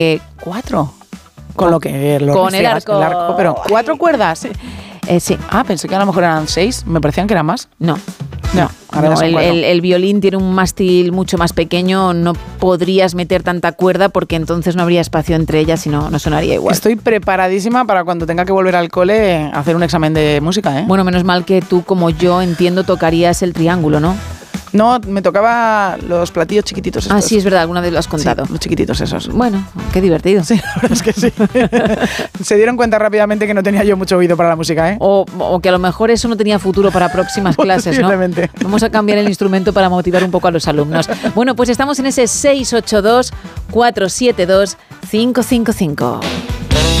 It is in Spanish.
4. Con lo que con el arco. Pero 4 cuerdas. Sí. Pensé que a lo mejor eran 6. Me parecían que eran más. No. Ahora El violín tiene un mástil mucho más pequeño, no podrías meter tanta cuerda porque entonces no habría espacio entre ellas y no sonaría igual. Estoy preparadísima para cuando tenga que volver al cole hacer un examen de música, ¿eh? Bueno, menos mal que tú, como yo, entiendo, tocarías el triángulo, ¿no? No, me tocaba los platillos chiquititos estos. Sí, es verdad, alguna vez lo has contado. Sí, los chiquititos esos. Bueno, qué divertido. Sí, la verdad es que sí. Se dieron cuenta rápidamente que no tenía yo mucho oído para la música, ¿eh? O que a lo mejor eso no tenía futuro para próximas clases, ¿no? Vamos a cambiar el instrumento para motivar un poco a los alumnos. Bueno, pues estamos en ese 682-472-555.